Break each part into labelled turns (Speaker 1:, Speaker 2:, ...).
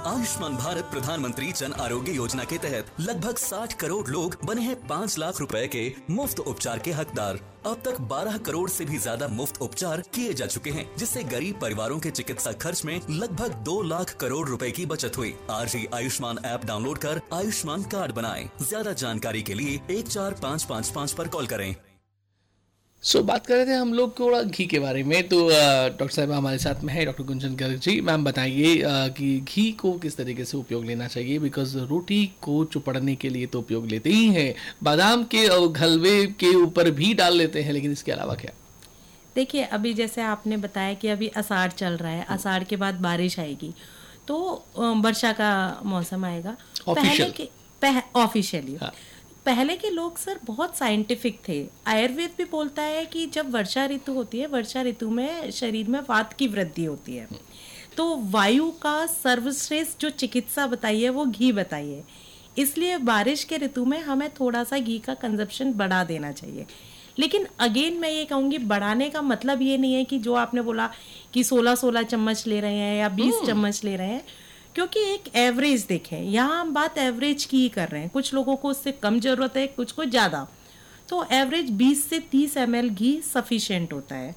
Speaker 1: आयुष्मान भारत प्रधानमंत्री जन आरोग्य योजना के तहत लगभग 60 करोड़ लोग बने हैं 5 लाख रुपए के मुफ्त उपचार के हकदार। अब तक 12 करोड़ से भी ज्यादा मुफ्त उपचार किए जा चुके हैं, जिससे गरीब परिवारों के चिकित्सा खर्च में लगभग 2 लाख करोड़ रुपए की बचत हुई। आज ही आयुष्मान ऐप डाउनलोड कर आयुष्मान कार्ड बनाएं। ज्यादा जानकारी के लिए 14555 पर कॉल करें।
Speaker 2: बात कर रहे थे हम लोग थोड़ा घी के बारे में, तो डॉक्टर साहब हमारे साथ में है, डॉक्टर गुंजन गर्ग जी। मैम बताइए कि घी को किस तरीके से उपयोग लेना चाहिए, बिकॉज रोटी को चुपड़ने के लिए तो उपयोग लेते ही हैं, बादाम के और हलवे के ऊपर भी डाल लेते हैं, लेकिन इसके अलावा क्या?
Speaker 3: देखिए, अभी जैसे आपने बताया कि अभी आषाढ़ चल रहा है, आषाढ़ के बाद बारिश आएगी तो वर्षा का मौसम आएगा। ऑफिशियली पहले के लोग सर बहुत साइंटिफिक थे। आयुर्वेद भी बोलता है कि जब वर्षा ऋतु होती है, वर्षा ऋतु में शरीर में वात की वृद्धि होती है, तो वायु का सर्वश्रेष्ठ जो चिकित्सा बताई है वो घी बताई है। इसलिए बारिश के ऋतु में हमें थोड़ा सा घी का कंजप्शन बढ़ा देना चाहिए। लेकिन अगेन मैं ये कहूँगी, बढ़ाने का मतलब ये नहीं है कि जो आपने बोला कि 16 चम्मच ले रहे हैं या 20 चम्मच ले रहे हैं, क्योंकि एक एवरेज देखें, यहाँ हम बात एवरेज की ही कर रहे हैं। कुछ लोगों को उससे कम जरूरत है, कुछ को ज़्यादा, तो एवरेज 20 से 30 ml घी सफिशिएंट होता है।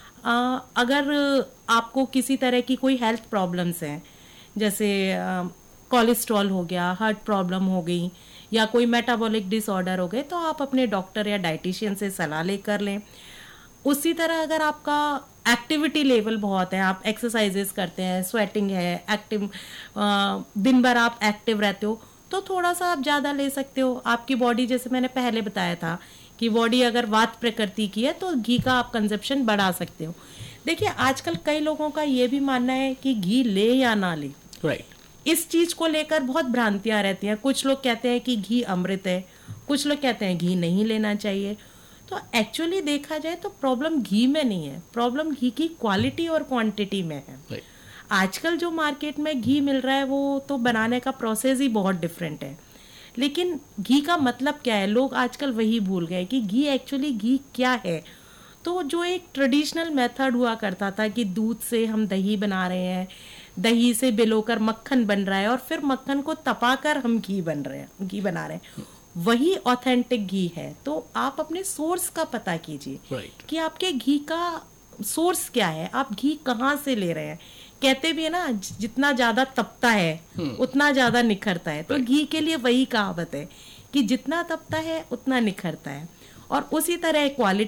Speaker 3: अगर आपको किसी तरह की कोई हेल्थ प्रॉब्लम्स हैं, जैसे कोलेस्ट्रॉल हो गया, हार्ट प्रॉब्लम हो गई, या कोई मेटाबॉलिक डिसऑर्डर हो गए, तो आप अपने डॉक्टर या डाइटिशियन से सलाह लेकर लें। उसी तरह अगर आपका एक्टिविटी लेवल बहुत है, आप एक्सरसाइजेस करते हैं, स्वेटिंग है, एक्टिव दिन भर आप एक्टिव रहते हो, तो थोड़ा सा आप ज़्यादा ले सकते हो। आपकी बॉडी, जैसे मैंने पहले बताया था कि बॉडी अगर वात प्रकृति की है तो घी का आप कंजप्शन बढ़ा सकते हो। देखिए, आजकल कई लोगों का ये भी मानना है कि घी ले या ना ले, इस चीज़ को लेकर बहुत भ्रांतियाँ रहती हैं। कुछ लोग कहते हैं कि घी अमृत है, कुछ लोग कहते हैं घी नहीं लेना चाहिए। तो एक्चुअली देखा जाए तो प्रॉब्लम घी में नहीं है, प्रॉब्लम घी की क्वालिटी और क्वांटिटी में है। आजकल जो मार्केट में घी मिल रहा है वो तो बनाने का प्रोसेस ही बहुत डिफरेंट है। लेकिन घी का मतलब क्या है, लोग आजकल वही भूल गए कि घी एक्चुअली घी क्या है। तो जो एक ट्रेडिशनल मेथड हुआ करता था कि दूध से हम दही बना रहे हैं, दही से बिलोकर मक्खन बन रहा है और फिर मक्खन को तपाकर हम घी बना रहे हैं, वही ऑथेंटिक घी है। तो आप अपने सोर्स का पता कीजिए कि आपके घी का सोर्स क्या है, आप घी कहाँ से ले रहे हैं। कहते भी है ना, जितना ज्यादा तपता है उतना ज्यादा निखरता है। तो घी के लिए वही कहावत है कि जितना तपता है उतना निखरता है। और उसी तरह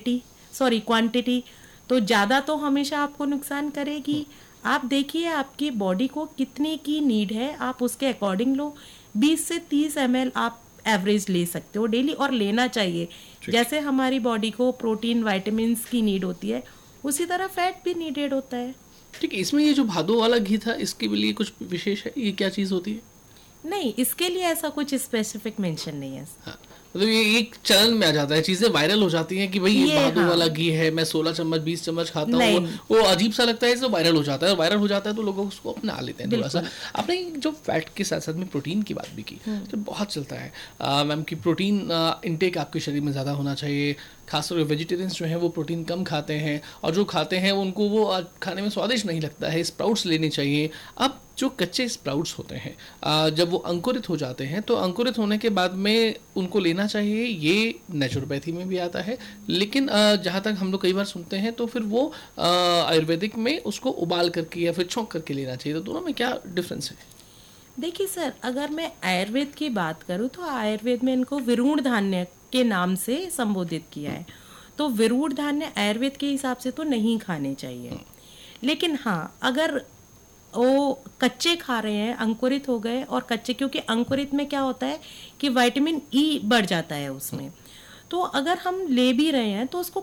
Speaker 3: क्वांटिटी तो ज्यादा तो हमेशा आपको नुकसान करेगी। आप देखिए आपकी बॉडी को कितनी की नीड है, आप उसके अकॉर्डिंग लो। 20 से 30 ml आप एवरेज ले सकते हो डेली, और लेना चाहिए। जैसे हमारी बॉडी को प्रोटीन विटामिन की नीड होती है, उसी तरह फैट भी नीडेड होता है।
Speaker 2: ठीक है, इसमें ये जो भादो वाला घी था, इसके लिए कुछ विशेष है, ये क्या चीज़ होती है?
Speaker 3: नहीं, इसके लिए ऐसा कुछ स्पेसिफिक मेंशन नहीं है।
Speaker 2: हाँ, मतलब ये एक चलन में आ जाता है, चीजें वायरल हो जाती हैं कि भाई ये भादो वाला घी है, मैं 16 चम्मच 20 चम्मच खाता हूँ, वो अजीब सा लगता है, तो वायरल हो जाता है। और वायरल हो जाता है तो लोग उसको अपना लेते हैं थोड़ा सा। आपने जो फैट के साथ साथ में प्रोटीन की बात भी की, तो बहुत चलता है मैम कि प्रोटीन इंटेक आपके शरीर में ज़्यादा होना चाहिए। खासतौर पर वेजिटेरियंस जो हैं वो प्रोटीन कम खाते हैं, और जो खाते हैं उनको वो खाने में स्वादिष्ट नहीं लगता है। स्प्राउट्स लेने चाहिए। अब जो कच्चे स्प्राउट्स होते हैं, जब वो अंकुरित हो जाते हैं, तो अंकुरित होने के बाद में उनको लेना चाहिए, ये नेचुरोपैथी में भी आता है। लेकिन जहाँ तक हम लोग कई बार सुनते हैं, तो फिर वो आयुर्वेदिक में उसको उबाल करके या फिर छौंक करके लेना चाहिए। तो दोनों में क्या डिफरेंस है?
Speaker 3: देखिए सर, अगर मैं आयुर्वेद की बात करूँ तो आयुर्वेद में इनको विरूढ़ धान्य के नाम से संबोधित किया है। तो विरूढ़ धान्य आयुर्वेद के हिसाब से तो नहीं खाने चाहिए। लेकिन हाँ, अगर वो कच्चे खा रहे हैं, अंकुरित हो गए और कच्चे, क्योंकि अंकुरित में क्या होता है कि विटामिन ई बढ़ जाता है उसमें, तो अगर हम ले भी रहे हैं तो उसको